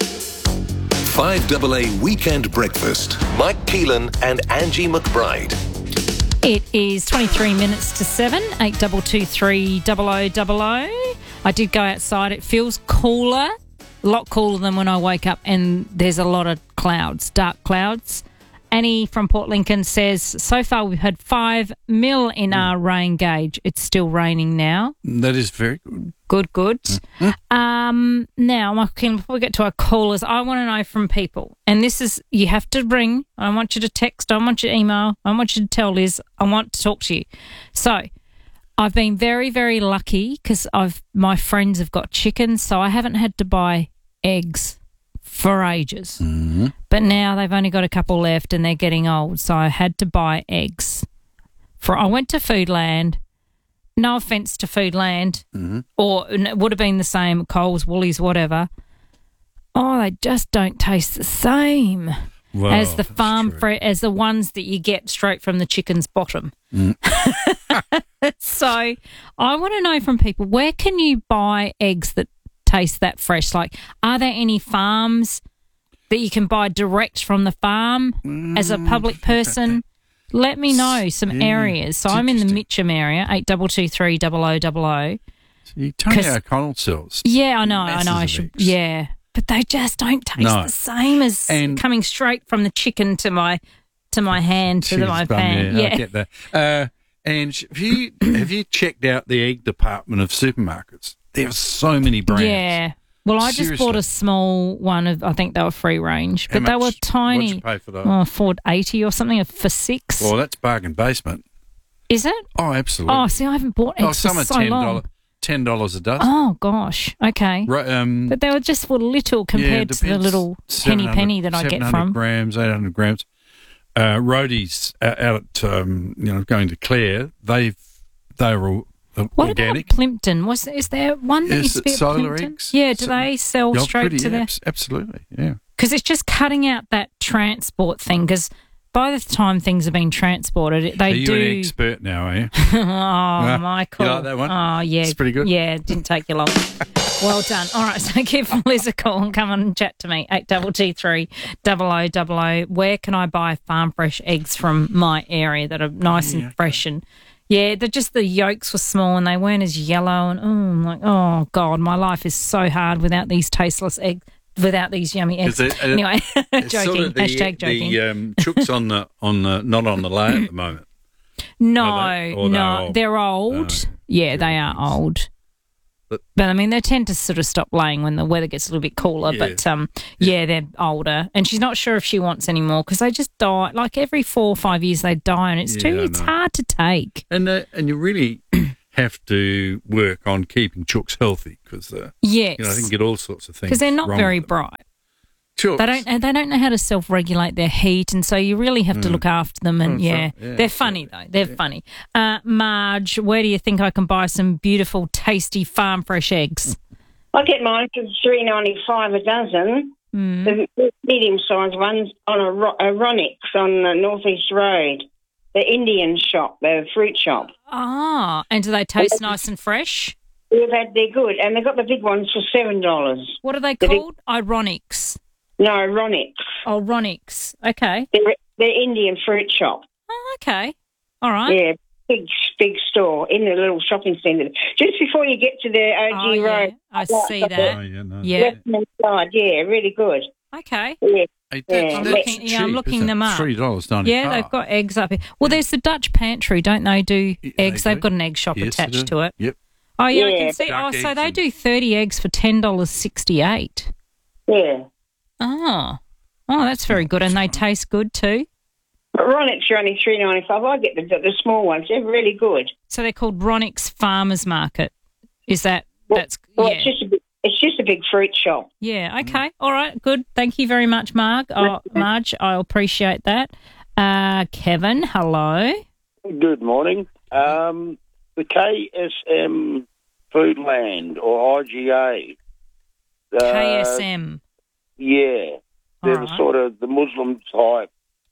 A: five A A Weekend Breakfast. Mike Keelan and Angie McBride.
I: It is twenty-three minutes to seven, eight two two three double oh double oh. I did go outside. It feels cooler, a lot cooler than when I wake up, and there's a lot of clouds, dark clouds. Annie from Port Lincoln says, so far we've had five mil in mm. our rain gauge. It's still raining now.
J: That is very good.
I: Good, good. Mm-hmm. Um, now, Michael, before we get to our callers, I want to know from people, and this is, you have to ring. I don't want you to text. I don't want you to email. I don't want you to tell Liz. I want to talk to you. So, I've been very, very lucky because I've my friends have got chickens, so I haven't had to buy eggs for ages.
J: Mm-hmm.
I: But now they've only got a couple left and they're getting old, so I had to buy eggs. For I went to Foodland. No offence to Foodland,
J: mm-hmm.
I: or it would have been the same at Coles, Woolies, whatever. Oh, they just don't taste the same
J: well,
I: as the farm fre- as the ones that you get straight from the chicken's bottom.
J: Mm.
I: So I want to know from people, where can you buy eggs that taste that fresh? Like, are there any farms that you can buy direct from the farm mm. as a public person? Let me know some yeah, areas. So I'm in the Mitcham area, eight two two three double oh double oh.
J: So Tony O'Connell sells.
I: Yeah, I know, I know. I should.
J: Eggs.
I: Yeah, but they just don't taste
J: no.
I: the same as
J: and
I: coming straight from the chicken to my to my hand to the, my
J: bum,
I: pan.
J: Yeah,
I: Yeah,
J: I get that. Uh, and have you have you checked out the egg department of supermarkets? There are so many brands.
I: Yeah. Well, I
J: Seriously.
I: just bought a small one of, I think they were free range,
J: How
I: but they
J: much?
I: were tiny.
J: What'd you pay for those?
I: Oh, four eighty or something for six.
J: Well, that's bargain basement.
I: Is it?
J: Oh, absolutely.
I: Oh, see, I haven't bought eggs
J: oh, some
I: for
J: are
I: so
J: ten
I: long.
J: dollars. Ten dollars a dozen.
I: Oh gosh, okay.
J: Right, um,
I: but they were just for little compared
J: yeah,
I: to the little penny penny that I get from.
J: grams, eight hundred grams. Uh, roadies out at um, you know going to Clare, they've they were uh,
I: What
J: organic.
I: about Plimpton? Was is there one that
J: Yes,
I: used to be at
J: solar
I: Plimpton?
J: eggs.
I: Yeah, do
J: So-
I: they sell
J: Yeah,
I: straight
J: pretty,
I: to
J: yeah,
I: the?
J: abs- Absolutely, yeah.
I: Because it's just cutting out that transport thing. Because by the time things have been transported, it- they
J: Are you
I: do.
J: an expert now, are you?
I: oh,
J: Yeah.
I: Michael!
J: You like that one?
I: Oh, yeah,
J: It's pretty good.
I: Yeah, it didn't take you long. Well done. All right, so give Liz a call and come on and chat to me. Eight double T three double O double O. Where can I buy farm fresh eggs from my area that are nice
J: Yeah.
I: and fresh and. Yeah, they're just the yolks were small and they weren't as yellow and oh, I'm like, oh God, my life is so hard without these tasteless eggs, without these yummy eggs.
J: Is it- uh,
I: anyway,
J: It's
I: joking.
J: sort of the,
I: Hashtag joking.
J: The um, chooks on the on the not on the lay at the moment.
I: no,
J: Are they- or
I: no,
J: they're old?
I: they're old.
J: Oh,
I: yeah, they are old.
J: But-
I: But, I mean, they tend to sort of stop laying when the weather gets a little bit cooler.
J: Yeah.
I: But um, yeah, they're older, and she's not sure if she wants any more because they just die. Like every four or five years, they die, and it's
J: Yeah,
I: too.
J: I
I: It's
J: know.
I: hard to take.
J: And uh, and you really have to work on keeping chooks healthy because uh,
I: Yes,
J: you know, they can get all sorts of things
I: because they're not
J: wrong
I: very
J: with them.
I: bright.
J: Chooks.
I: They don't. and They don't know how to self-regulate their heat, and so you really have to
J: Mm.
I: look after them. And
J: That's
I: yeah,
J: right. Yeah,
I: they're funny though. They're funny. Uh, Marge, where do you think I can buy some beautiful, tasty farm fresh eggs?
E: I get mine for three ninety five a dozen.
I: Mm.
E: The medium sized ones on a, Ro- a Ronix on the North East Road, the Indian shop, the fruit shop.
I: Ah, and do they taste nice and fresh?
E: Yeah, they're, they're good, and they've got the big ones for seven dollars.
I: What are they
E: The big-
I: called? Ironics.
E: No, Ronix.
I: Oh, Ronix. Okay.
E: They're, they're Indian fruit shop.
I: Oh, okay. All right.
E: Yeah, big big store in the little shopping centre. Just before you get to the O G
I: Oh, yeah.
E: Road.
I: I see that.
J: Oh, yeah, no.
I: Yeah.
E: Left-hand side, yeah, really good.
I: Okay.
E: Yeah.
J: Hey,
E: Yeah.
J: that's,
E: I'm
J: that's
I: looking- yeah, I'm
J: cheap,
I: looking
J: isn't
I: them
J: it?
I: up.
J: Three dollars ninety.
I: Yeah, they've got eggs up here. Well, there's the Dutch pantry, don't they? Do eggs?
J: they
I: They've
J: do.
I: got an egg shop
J: Yes, they
I: attached
J: do.
I: to it.
J: Yep.
I: Oh, yeah, I
E: Yeah.
I: can see.
J: Duck
I: Oh, so
J: eggs
I: they
J: and-
I: do thirty eggs for ten dollars sixty-eight.
E: Yeah.
I: Oh, oh, that's very good, and they taste good too.
E: But Ronix are only three ninety five. I get the, the small ones. They're really good.
I: So they're called Ronix Farmers Market. Is that that's
E: Well,
I: yeah?
E: it's just a big, it's just a big fruit shop.
I: Yeah. Okay. All right. Good. Thank you very much, Marg. Oh, Marge, I appreciate that. Uh, Kevin, hello.
F: Good morning. Um, the K S M Foodland or I G A. Uh,
I: K S M.
F: Yeah. They're the
I: Alright.
F: sort of the Muslim type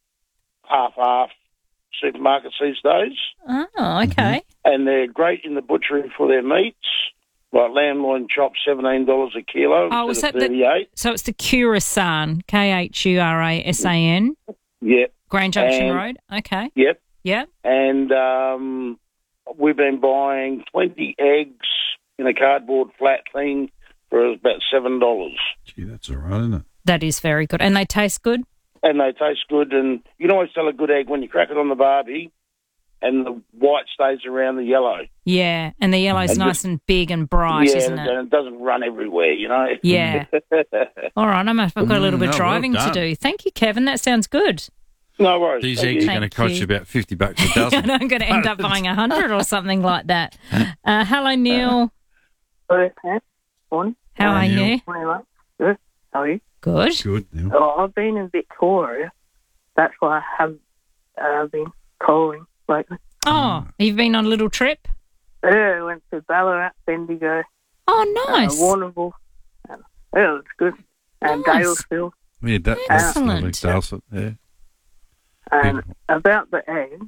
F: half-half supermarkets these days.
I: Oh, okay.
F: And they're great in the butchery for their meats. Like lamb loin chops, seventeen dollars a kilo
I: Oh, was
F: instead
I: that
F: of
I: the?
F: thirty-eight.
I: So it's the Curasan, K H U R A S A N,
F: Yep.
I: Grand Junction
F: And-
I: Road. Okay.
F: Yep.
I: Yep.
F: And um, we've been buying twenty eggs in a cardboard flat thing for about seven dollars.
J: Gee, that's all right, isn't it?
I: That is very good, and they taste good.
F: And they taste good. And you can always tell a good egg when you crack it on the barbie and the white stays around the yellow.
I: Yeah, and the yellow's
F: And
I: nice
F: just-
I: and big and bright,
F: yeah,
I: isn't
F: and
I: it?
F: it doesn't run everywhere, you know.
I: Yeah. All right, I'm, I've got a little
J: Mm,
I: bit
J: no,
I: of driving
J: well
I: to
J: done.
I: do. Thank you, Kevin. That sounds good.
F: No worries.
J: These
F: Thank
J: eggs
F: you.
J: are going to
I: Thank
J: cost you
I: you.
J: about fifty bucks a dozen.
I: I'm going to end up buying a hundred or something like that. Uh, hello, Neil.
G: Hello, Pat. Morning.
I: How are
J: Neil.
I: you?
G: Morning, mate. Good. How are you?
I: Good.
J: Good. Neil.
G: Oh, I've been in Victoria. That's why I have uh, been calling lately.
I: Oh, you've been on a little trip?
G: Yeah, I went to Ballarat, Bendigo,
I: Oh, nice.
G: uh, Warrnambool. And, yeah, it's good. And
I: Nice.
G: Dalesfield.
J: Yeah, that, that's lovely.
I: Excellent.
J: Dalesford, yeah.
G: And
J: Beautiful.
G: about the eggs,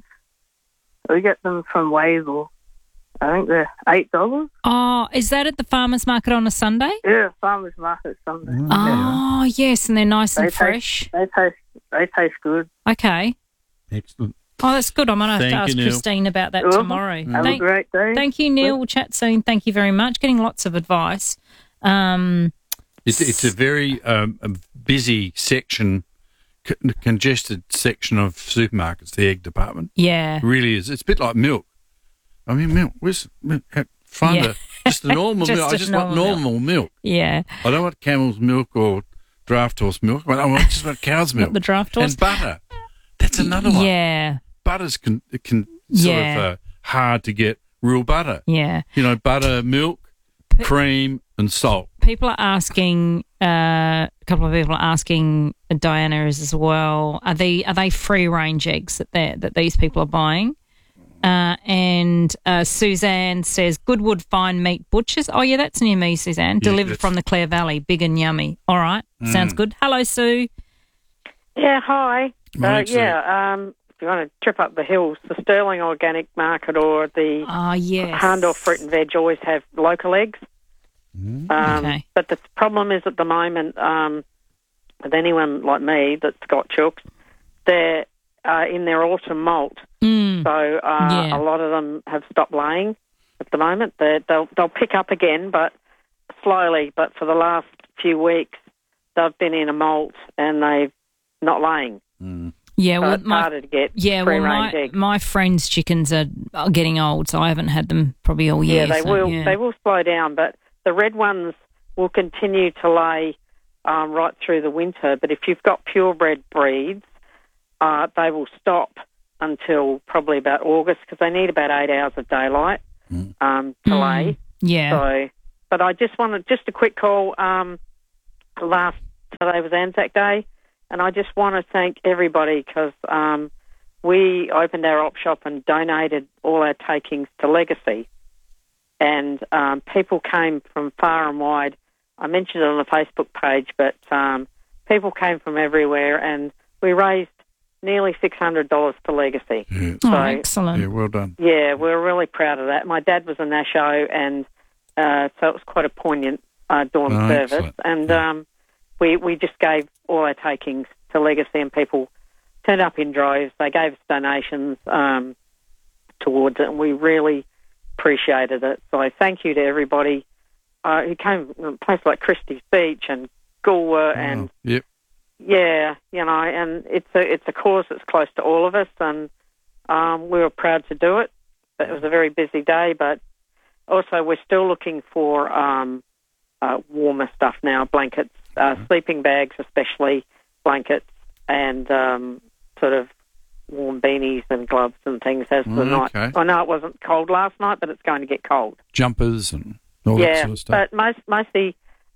G: we get them from Wavell. I think they're eight dollars.
I: Oh, is that at the farmer's market on a Sunday?
G: Yeah, farmers market Sunday.
I: Oh, yes, and they're nice
G: They
I: and
G: taste-
I: fresh.
G: They taste. They taste good.
I: Okay.
J: Excellent.
I: Oh, that's good. I'm going to have
J: Thank
I: to ask
J: you, Neil.
I: Christine about that
G: You're welcome.
I: tomorrow.
G: Have
I: Thank,
G: a great day.
I: thank you, Neil. We'll chat soon. Thank you very much. Getting lots of advice. Um,
J: It's, it's a very um, a busy section, con- congested section of supermarkets, the egg department.
I: yeah.
J: It really is. It's a bit like milk. I mean, milk. Where's milk? Find
I: Yeah.
J: a, just the normal
I: Just
J: milk. I
I: a
J: just
I: normal
J: want normal milk.
I: Yeah.
J: I don't want camel's milk or draft horse milk. But I want just want cow's milk.
I: Not the draft horse.
J: And butter. That's another one.
I: Yeah.
J: Butter's can, can sort
I: Yeah.
J: of uh, hard to get real butter.
I: Yeah.
J: You know, butter, milk, cream, and salt.
I: People are asking, uh, a couple of people are asking Diana as well, are they are they free range eggs that they that these people are buying? Uh, and uh, Suzanne says, Goodwood Fine Meat Butchers. Oh, yeah, that's near me, Suzanne.
J: Yeah,
I: Delivered
J: that's-
I: from the Clare Valley. Big and yummy. All right.
J: Mm.
I: Sounds good. Hello, Sue.
H: Yeah, hi. Uh,
J: Morning, Sue.
H: yeah, um, if you want to trip up the hills, the Sterling Organic Market or the
I: Ah, yes.
H: Harndorf Fruit and Veg always have local eggs.
J: Mm.
H: Um,
I: Okay.
H: But the problem is at the moment, um, with anyone like me that's got chooks, they're uh, in their autumn molt.
I: Mm.
H: So uh,
I: Yeah.
H: a lot of them have stopped laying at the moment. They're, they'll they'll pick up again, but slowly. But for the last few weeks, they've been in a molt and they've not laying.
I: Yeah,
H: So
I: well,
H: it's
I: my,
H: harder to get
I: yeah, well,
H: free-range
I: my,
H: eggs.
I: my friends' chickens are, are getting old, so I haven't had them probably all year.
H: Yeah, they
I: so,
H: will.
I: yeah.
H: They will slow down, but the red ones will continue to lay um, right through the winter. But if you've got purebred breeds, uh, they will stop until probably about August because they need about eight hours of daylight um, to
I: Mm,
H: lay.
I: yeah.
H: So, but I just wanted just a quick call. Um, last Saturday was Anzac Day, and I just want to thank everybody because um, we opened our op shop and donated all our takings to Legacy. And um, people came from far and wide. I mentioned it on the Facebook page, but um, people came from everywhere, and we raised nearly six hundred dollars for Legacy.
J: Yeah.
I: Oh, excellent.
J: Yeah, well done.
H: Yeah, we're really proud of that. My dad was a Nasho, and uh, so it was quite a poignant uh, dawn
J: Oh,
H: service.
J: excellent.
H: And um, we we just gave all our takings to Legacy, and people turned up in droves. They gave us donations um, towards it, and we really appreciated it. So thank you to everybody uh, who came from places like Christie's Beach and Goolwa and
J: Oh, yep.
H: yeah, you know, and it's a it's a cause that's close to all of us, and um, we were proud to do it. But it was a very busy day, but also we're still looking for um, uh, warmer stuff now, blankets, uh, sleeping bags, especially blankets, and um, sort of warm beanies and gloves and things as the
J: Mm,
H: night.
J: okay.
H: I know it wasn't cold last night, but it's going to get cold.
J: Jumpers and all that
H: Yeah,
J: sort of stuff.
H: but most mostly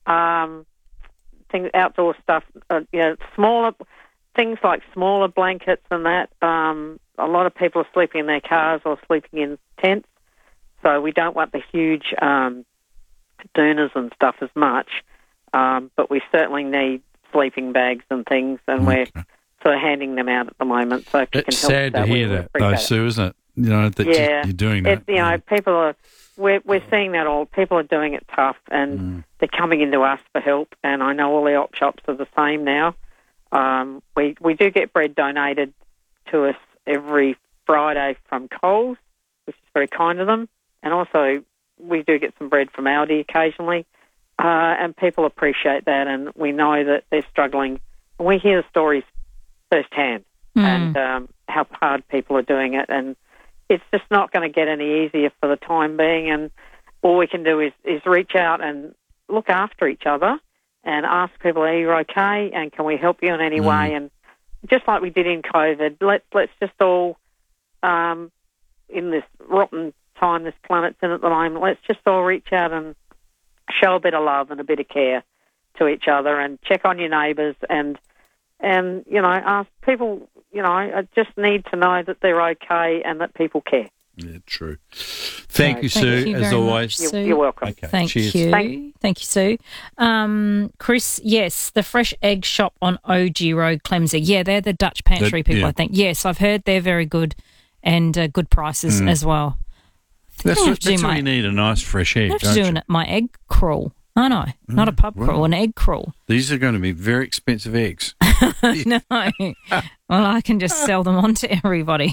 H: um, things, outdoor stuff. Uh, you know, smaller things like smaller blankets and that. Um, a lot of people are sleeping in their cars or sleeping in tents, so we don't want the huge um, doonas and stuff as much. Um, but we certainly need sleeping bags and things, and we're sort of handing them out at the moment. So if you
J: It's
H: can help
J: sad
H: with
J: to
H: we
J: hear
H: would
J: that, though,
H: appreciate it.
J: Sue, isn't it? You know, that you-
H: Yeah,
J: you're doing that.
H: It, you know, people are we're we're seeing that all. People are doing it tough, and
J: Mm.
H: they're coming into us for help. And I know all the op shops are the same now. Um, we we do get bread donated to us every Friday from Coles, which is very kind of them, and also we do get some bread from Aldi occasionally. Uh, and people appreciate that, and we know that they're struggling. And we hear the stories firsthand,
I: Mm.
H: and um, how hard people are doing it, and it's just not going to get any easier for the time being. And all we can do is, is reach out and look after each other and ask people, are you okay, and can we help you in any
J: Mm.
H: way? And just like we did in COVID, let's, let's just all, um, in this rotten time this planet's in at the moment, let's just all reach out and show a bit of love and a bit of care to each other, and check on your neighbours, and and you know, ask people. You know, I just need to know that they're okay and that people care.
J: Yeah, true. Thank
H: So-
J: you,
I: Thank
J: Sue,
I: you
J: as
I: very
J: always.
I: much, Sue.
H: You're, you're welcome.
J: Okay,
I: Thank
J: cheers.
I: you.
H: Thank-
I: Thank you, Sue. Um, Chris, yes, the Fresh Egg Shop on O G Road, Clemsey. Yeah, they're the Dutch pantry
J: That-
I: people,
J: yeah.
I: I think. Yes, I've heard they're very good and uh, good prices
J: Mm.
I: as well.
J: That's,
I: I have
J: what,
I: to do
J: that's what
I: my-
J: you need, a nice fresh egg,
I: I have to
J: don't
I: do
J: you?
I: an, my egg crawl. I know, not a pub
J: well.
I: crawl, an egg crawl.
J: These are going to be very expensive eggs.
I: No, well, I can just sell them on to everybody.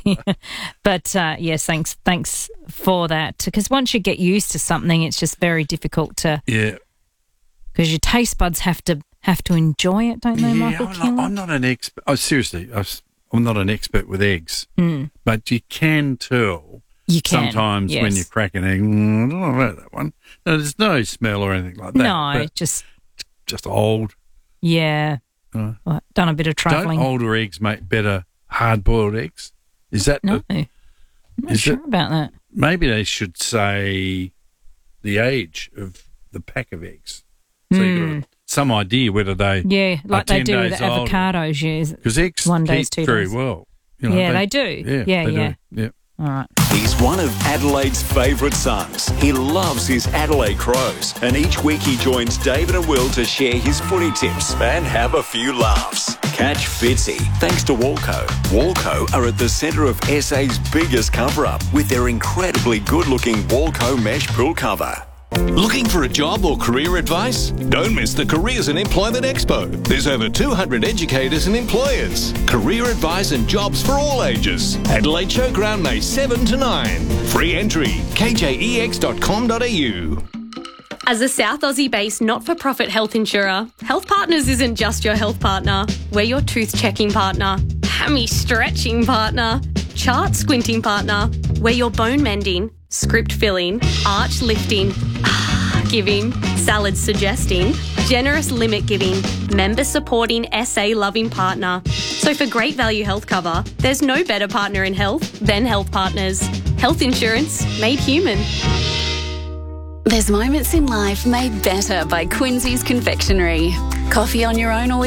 I: But uh, yes, thanks, thanks for that. Because once you get used to something, it's just very difficult to.
J: Yeah.
I: Because your taste buds have to have to enjoy it, don't they,
J: Yeah,
I: Michael
J: I'm
I: King?
J: not, I'm not an expert. Oh, seriously, I was- I'm not an expert with eggs.
I: Mm.
J: But you can tell
I: You can,
J: sometimes when
I: yes.
J: you crack an egg, mm, I don't know about that one. No, there's no smell or anything like that.
I: No,
J: but
I: just
J: just old.
I: yeah.
J: Uh,
I: Well, done a bit of travelling.
J: Don't older eggs make better hard-boiled eggs? Is that
I: No,
J: the,
I: I'm not
J: is
I: sure
J: it-
I: about that.
J: maybe they should say the age of the pack of eggs, so you've
I: Mm.
J: got some idea whether they
I: Yeah,
J: are
I: like they
J: ten
I: do with
J: days old.
I: avocados. Yeah,
J: Because eggs
I: one
J: keep
I: days, two
J: very
I: days.
J: well. You know,
I: Yeah, they do.
J: Yeah,
I: Yeah,
J: they
I: yeah.
J: Do. Yeah.
I: All right.
T: He's one of Adelaide's favourite sons. He loves his Adelaide Crows, and each week he joins David and Will to share his footy tips and have a few laughs. Catch Fitzy thanks to Walco. Walco are at the centre of S A's biggest cover-up with their incredibly good-looking Walco mesh pool cover.
A: Looking for a job or career advice? Don't miss the Careers and Employment Expo. There's over two hundred educators and employers. Career advice and jobs for all ages. Adelaide Showground, May seventh to ninth. Free entry, k j e x dot com dot a u.
K: As a South Aussie-based not-for-profit health insurer, Health Partners isn't just your health partner. We're your tooth-checking partner, hammy-stretching partner, chart-squinting partner. We're your bone-mending, script-filling, arch-lifting, giving, salad-suggesting, generous limit-giving, member-supporting, S A-loving partner. So for great value health cover, there's no better partner in health than Health Partners. Health insurance made human.
C: There's moments in life made better by Quincy's Confectionery. Coffee on your own or with